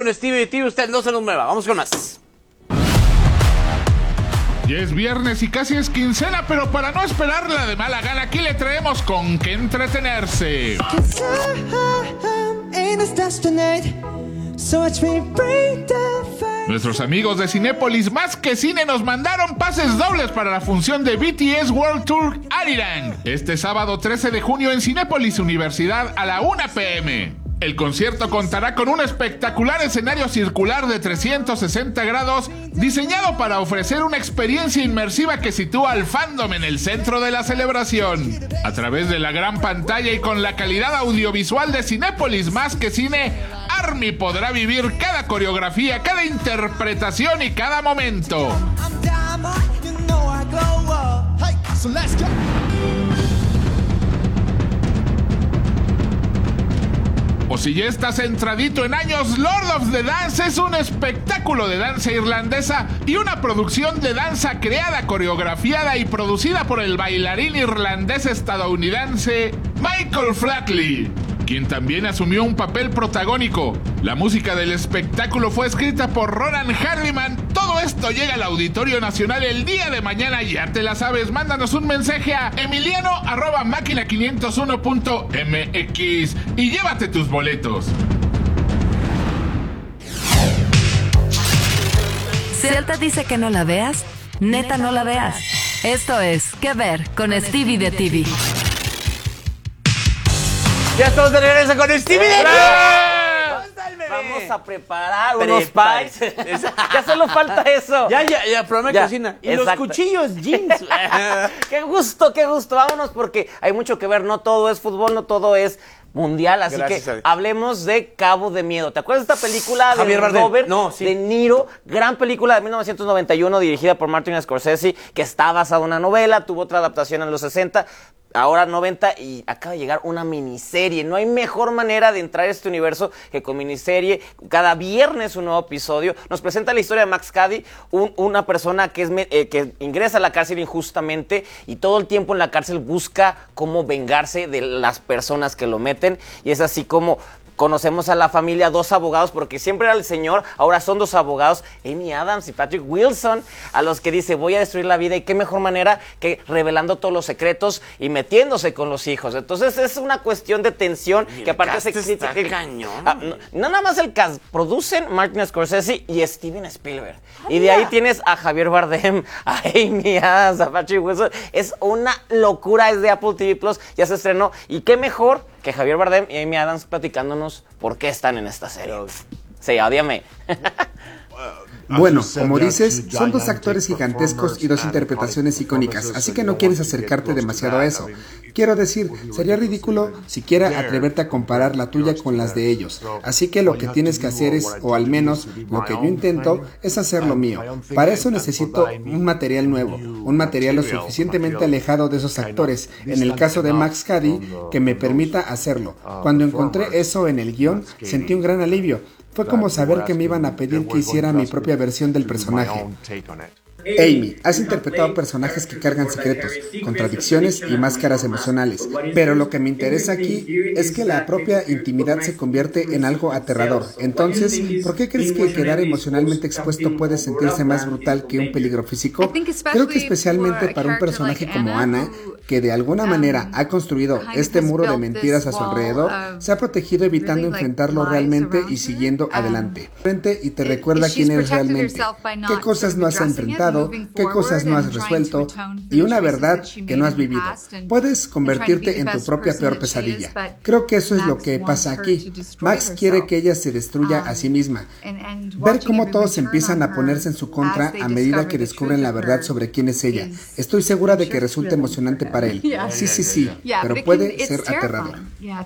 con Stevie y TV. Usted no se nos mueva. Vamos con más. Ya es viernes y casi es quincena, pero para no esperarla de mala gana, aquí le traemos con qué entretenerse. Nuestros amigos de Cinépolis Más que Cine nos mandaron pases dobles para la función de BTS World Tour Arirang este sábado 13 de junio en Cinépolis Universidad a la 1 p.m. El concierto contará con un espectacular escenario circular de 360 grados diseñado para ofrecer una experiencia inmersiva que sitúa al fandom en el centro de la celebración. A través de la gran pantalla y con la calidad audiovisual de Cinépolis Más que Cine, ARMY podrá vivir cada coreografía, cada interpretación y cada momento. O si ya estás centradito en años, Lord of the Dance es un espectáculo de danza irlandesa y una producción de danza creada, coreografiada y producida por el bailarín irlandés estadounidense Michael Flatley, quien también asumió un papel protagónico. La música del espectáculo fue escrita por Ronan Harriman. Todo esto llega al Auditorio Nacional el día de mañana, ya te la sabes. Mándanos un mensaje a emiliano@máquina501.mx y llévate tus boletos. Celta dice que no la veas, neta no la veas. Esto es ¿Qué ver? Con Stevie de TV. Ya estamos de regreso con Stevie de TV. Vamos a preparar unos pies. Ya solo falta eso. Ya, programa de cocina. Y exacto. Los cuchillos jeans. Qué gusto. Vámonos porque hay mucho que ver. No todo es fútbol, no todo es mundial. Así gracias, que hablemos de Cabo de Miedo. ¿Te acuerdas de esta película de Robert De Niro? Gran película de 1991 dirigida por Martin Scorsese, que está basada en una novela, tuvo otra adaptación en los 60. Ahora 90 y acaba de llegar una miniserie. No hay mejor manera de entrar a este universo que con miniserie. Cada viernes un nuevo episodio. Nos presenta la historia de Max Cady, una persona que ingresa a la cárcel injustamente y todo el tiempo en la cárcel busca cómo vengarse de las personas que lo meten. Y es así como conocemos a la familia, 2 abogados, porque siempre era el señor, ahora son 2 abogados, Amy Adams y Patrick Wilson, a los que dice, voy a destruir la vida, y qué mejor manera que revelando todos los secretos y metiéndose con los hijos. Entonces es una cuestión de tensión que aparte se critica. Cañón. No nada más el cast, producen Martin Scorsese y Steven Spielberg. Y de ahí tienes a Javier Bardem, a Amy Adams, a Patrick Wilson. Es una locura, es de Apple TV Plus, ya se estrenó. Y qué mejor que Javier Bardem y Amy Adams platicándonos por qué están en esta serie. Sí, ódiame. Bueno, como dices, son 2 actores gigantescos y 2 interpretaciones icónicas, así que no quieres acercarte demasiado a eso. Quiero decir, sería ridículo siquiera atreverte a comparar la tuya con las de ellos. Así que lo que tienes que hacer es, o al menos lo que yo intento, es hacer lo mío. Para eso necesito un material nuevo, un material lo suficientemente alejado de esos actores, en el caso de Max Cady, que me permita hacerlo. Cuando encontré eso en el guión, sentí un gran alivio. Fue como saber que me iban a pedir que hiciera mi propia versión del personaje. Amy, has interpretado personajes que cargan secretos, contradicciones y máscaras emocionales, pero lo que me interesa aquí es que la propia intimidad se convierte en algo aterrador. Entonces, ¿por qué crees que quedar emocionalmente expuesto puede sentirse más brutal que un peligro físico? Creo que especialmente para un personaje como Anna, que de alguna manera ha construido este muro de mentiras a su alrededor, se ha protegido evitando enfrentarlo realmente y siguiendo adelante. Y te recuerda quién eres realmente, qué cosas no has enfrentado, qué cosas no has resuelto y una verdad que no has vivido. Puedes convertirte en tu propia peor pesadilla. Creo que eso es lo que pasa aquí. Max quiere que ella se destruya a sí misma. Ver cómo todos empiezan a ponerse en su contra a medida que descubren la verdad sobre quién es ella. Estoy segura de que resulta emocionante para él. Sí, pero puede ser aterrador.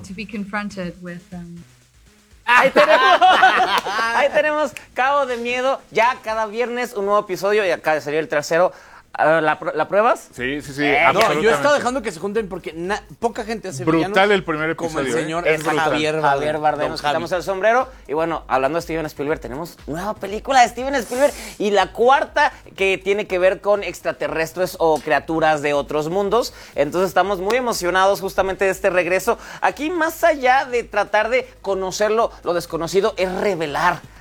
Ahí tenemos Cabo de Miedo. Ya cada viernes un nuevo episodio y acá sería el tercero. ¿La pruebas? Sí. No, yo he estado dejando que se junten porque poca gente hace brutal el primer episodio. Como el señor Javier Bardem. Nos quitamos el sombrero. Y bueno, hablando de Steven Spielberg, tenemos nueva película de Steven Spielberg y la cuarta que tiene que ver con extraterrestres o criaturas de otros mundos. Entonces estamos muy emocionados justamente de este regreso. Aquí, más allá de tratar de conocerlo, lo desconocido, es revelar